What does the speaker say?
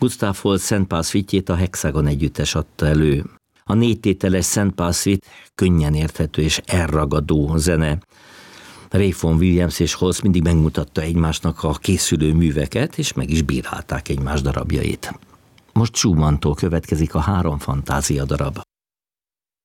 Gustav Holst Szent Pál szvitjét a Hexagon együttes adta elő. A 4 tételes Szent Pál szvit könnyen érthető és elragadó zene. Ray Vaughan Williams és Holst mindig megmutatta egymásnak a készülő műveket, és meg is bírálták egymás darabjait. Most Schumanntól következik a 3 fantázia darab.